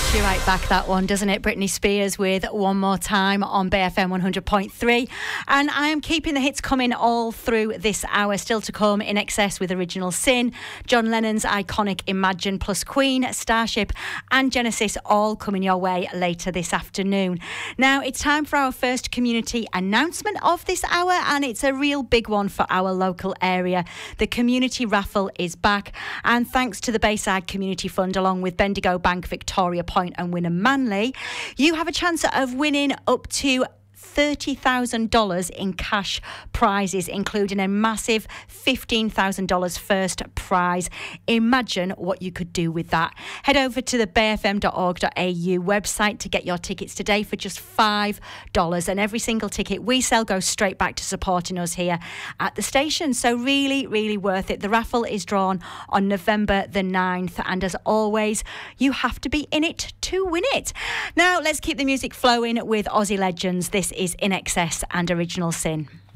Takes you right back, that one, doesn't it? Britney Spears with One More Time on BFM 100.3. And I am keeping the hits coming all through this hour. Still to come, In Excess with Original Sin, John Lennon's iconic Imagine plus Queen, Starship and Genesis, all coming your way later this afternoon. Now, it's time for our first community announcement of this hour, and it's a real big one for our local area. The community raffle is back, and thanks to the Bayside Community Fund, along with Bendigo Bank, Victoria Point and Wynnum Manley, you have a chance of winning up to $30,000 in cash prizes, including a massive $15,000 first prize. Imagine what you could do with that. Head over to the bayfm.org.au website to get your tickets today for just $5. And every single ticket we sell goes straight back to supporting us here at the station. So really, really worth it. The raffle is drawn on November the 9th. And as always, you have to be in it to win it. Now, let's keep the music flowing with Aussie legends. This is In Excess and Original Sin.